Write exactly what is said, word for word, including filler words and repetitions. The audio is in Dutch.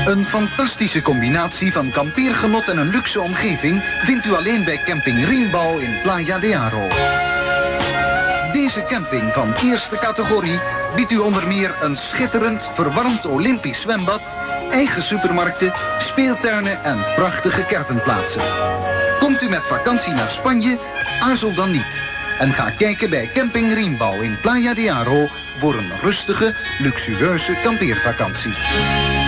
Een fantastische combinatie van kampeergenot en een luxe omgeving vindt u alleen bij Camping Riembouw in Playa de Aro. Deze camping van eerste categorie biedt u onder meer een schitterend, verwarmd Olympisch zwembad, eigen supermarkten, speeltuinen en prachtige caravanplaatsen. Komt u met vakantie naar Spanje? Aarzel dan niet. En ga kijken bij Camping Riembouw in Playa de Aro voor een rustige, luxueuze kampeervakantie.